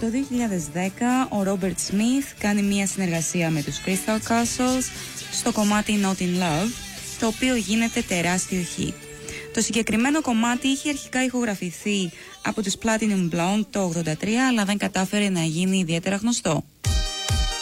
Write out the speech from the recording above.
Το 2010 ο Ρόμπερτ Σμιθ κάνει μια συνεργασία με τους Crystal Castles στο κομμάτι Not in Love, το οποίο γίνεται τεράστιο hit. Το συγκεκριμένο κομμάτι είχε αρχικά ηχογραφηθεί από τους Platinum Blonde το 1983, αλλά δεν κατάφερε να γίνει ιδιαίτερα γνωστό.